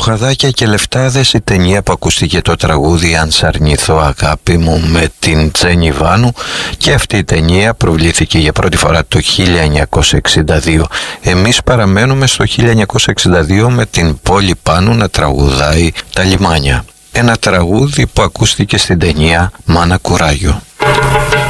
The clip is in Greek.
Μπουχαδάκια και λεφτάδες, η ταινία που ακούστηκε το τραγούδι «Αν σ' αρνηθώ αγάπη μου» με την Τζέννη Βάνου, και αυτή η ταινία προβλήθηκε για πρώτη φορά το 1962. Εμείς παραμένουμε στο 1962 με την Πόλη Πάνου να τραγουδάει «Τα λιμάνια». Ένα τραγούδι που ακούστηκε στην ταινία «Μάνα Κουράγιο».